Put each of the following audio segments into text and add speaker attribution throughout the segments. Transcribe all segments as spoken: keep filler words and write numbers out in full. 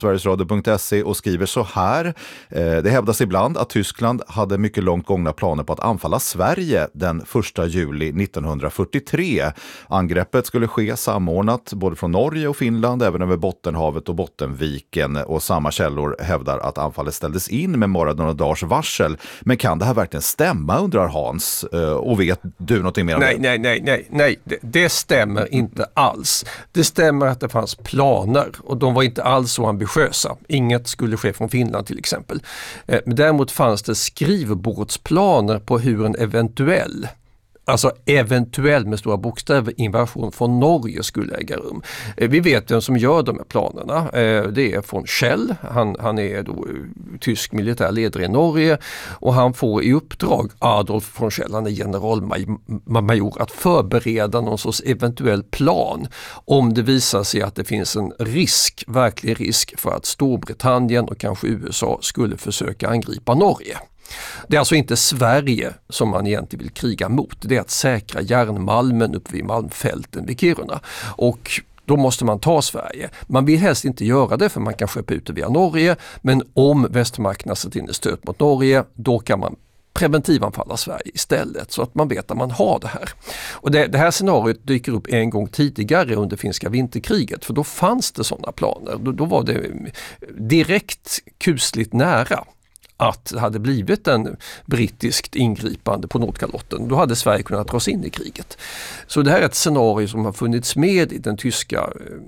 Speaker 1: Sveriges Radio punkt se och skriver så här. Det hävdas ibland att Tyskland hade mycket långt gångna planer på att anfalla Sverige den första juli nittonhundrafyrtiotre. Angreppet skulle ske samordnat både från Norge och Finland, även över Bottenhavet och Bottenviken, och samma källor hävdar att anfallet ställdes in med bara några dagars varsel. Men kan det här verkligen stämma, undrar Hans? Och vet du någonting mer om
Speaker 2: nej,
Speaker 1: det?
Speaker 2: Nej, nej, nej, nej. Det, det stämmer inte alls. Det stämmer att det fanns planer och de var inte alls så ambitiösa. Inget skulle ske från Finland till exempel. Men däremot fanns det skrivbordsplaner på hur en eventuell Alltså eventuell med stora bokstäver invasion från Norge skulle äga rum. Vi vet vem som gör de här planerna. Det är von Schell. Han, han är då tysk militärledare i Norge och han får i uppdrag Adolf von Schell, han är generalmajor, att förbereda någon sorts eventuell plan om det visar sig att det finns en risk, verklig risk för att Storbritannien och kanske U S A skulle försöka angripa Norge. Det är alltså inte Sverige som man egentligen vill kriga mot. Det är att säkra järnmalmen uppe vid Malmfälten vid Kiruna. Och då måste man ta Sverige. Man vill helst inte göra det för man kan skeppa ut det via Norge. Men om västmakterna sätter in ett stöd mot Norge, då kan man preventivanfalla Sverige istället, så att man vet att man har det här. Och det, det här scenariot dyker upp en gång tidigare under finska vinterkriget, för då fanns det sådana planer. Då, då var det direkt kusligt nära att det hade blivit en brittiskt ingripande på Nordkalotten. Då hade Sverige kunnat dras in i kriget. Så det här är ett scenario som har funnits med i den tyska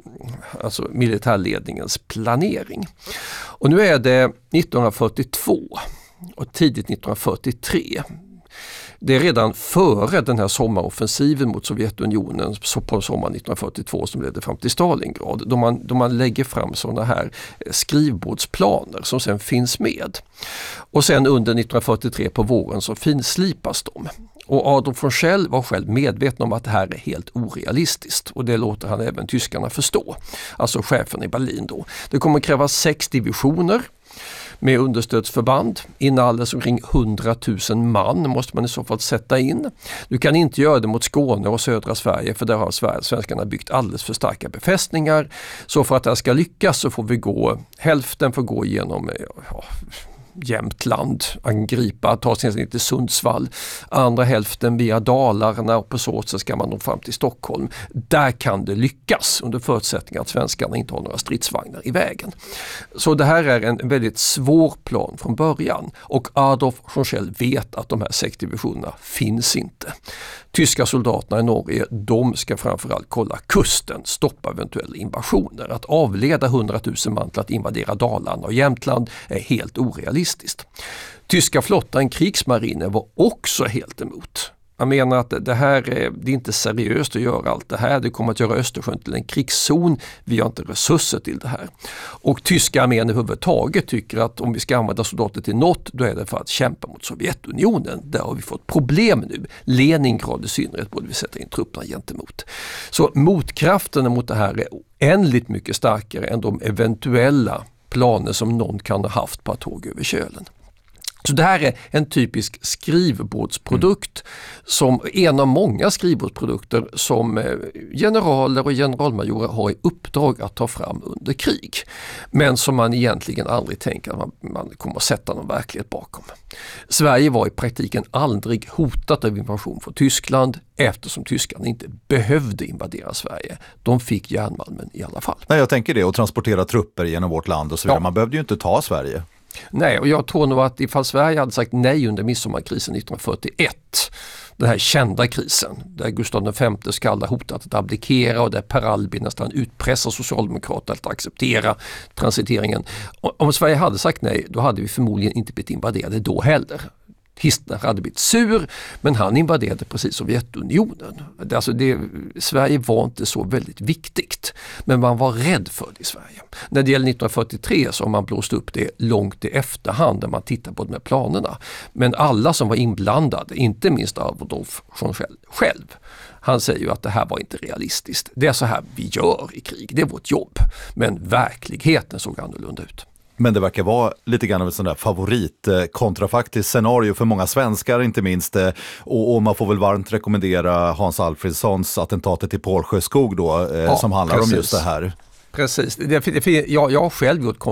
Speaker 2: alltså militärledningens planering. Och nu är det nittonhundrafyrtiotvå och tidigt nittonhundrafyrtiotre. Det är redan före den här sommaroffensiven mot Sovjetunionen på sommaren nittonhundrafyrtiotvå som ledde fram till Stalingrad. Då man, då man lägger fram sådana här skrivbordsplaner som sen finns med. Och sen under nittonhundrafyrtiotre på våren så finslipas de. Och Adolf von Schell var själv medveten om att det här är helt orealistiskt. Och det låter han även tyskarna förstå. Alltså chefen i Berlin då. Det kommer att krävas sex divisioner med understödsförband. Inalles omkring hundratusen man måste man i så fall sätta in. Du kan inte göra det mot Skåne och södra Sverige, för där har Sverige, svenskarna byggt alldeles för starka befästningar. Så för att det här ska lyckas så får vi gå, hälften får gå igenom ja, Jämtland, angripa, ta sig ner till Sundsvall, andra hälften via Dalarna och på så sätt ska man nå fram till Stockholm. Där kan det lyckas under förutsättning att svenskarna inte har några stridsvagnar i vägen. Så det här är en väldigt svår plan från början och Adolf von Schell vet att de här sex divisionerna finns inte. Tyska soldaterna i Norge, de ska framförallt kolla kusten, stoppa eventuella invasioner. Att avleda hundratusen man till att invadera Dalarna och Jämtland är helt orealistiskt. Tyska flottan, krigsmarinen, var också helt emot. Jag menar att det här är, det är inte seriöst att göra allt det här. Det kommer att göra Östersjön till en krigszon. Vi har inte resurser till det här. Och tyska armén överhuvudtaget tycker att om vi ska använda soldater till något, då är det för att kämpa mot Sovjetunionen. Där har vi fått problem nu. Leningrad i synnerhet borde vi sätta in trupperna gentemot. Så motkrafterna mot det här är oändligt mycket starkare än de eventuella planer som någon kan ha haft på att tåg över Kölen. Så det här är en typisk skrivbordsprodukt, mm. som en av många skrivbordsprodukter som generaler och generalmajorer har i uppdrag att ta fram under krig. Men som man egentligen aldrig tänker att man, man kommer att sätta någon verklighet bakom. Sverige var i praktiken aldrig hotat av invasion från Tyskland eftersom tyskarna inte behövde invadera Sverige. De fick järnmalmen i alla fall.
Speaker 1: Nej, jag tänker det, och transportera trupper genom vårt land och så vidare.
Speaker 2: Ja.
Speaker 1: Man behövde ju inte ta Sverige.
Speaker 2: Nej, och jag tror nog att ifall Sverige hade sagt nej under midsommarkrisen nittonhundrafyrtioett, den här kända krisen där Gustav den femte skall ha hotat att abdikera och där Per Albin nästan utpressar socialdemokrater att acceptera transiteringen. Om Sverige hade sagt nej, då hade vi förmodligen inte blivit invaderade då heller. Hitler hade blivit sur, men han invaderade precis Sovjetunionen. Alltså det, Sverige var inte så väldigt viktigt, men man var rädd för det i Sverige. När det gäller nittonhundrafyrtiotre så har man blåst upp det långt i efterhand när man tittar på de här planerna. Men alla som var inblandade, inte minst Adolf von Schell själv, han säger ju att det här var inte realistiskt. Det är så här vi gör i krig, det är vårt jobb. Men verkligheten såg annorlunda ut.
Speaker 1: Men det verkar vara lite grann av ett sånt där favorit eh, kontrafaktiskt scenario för många svenskar inte minst. Eh, och, och man får väl varmt rekommendera Hans Alfredssons attentatet till Paul Sjöskog då, eh, ja, som handlar precis om just det här.
Speaker 2: Precis. Det, det, jag, jag har själv gjort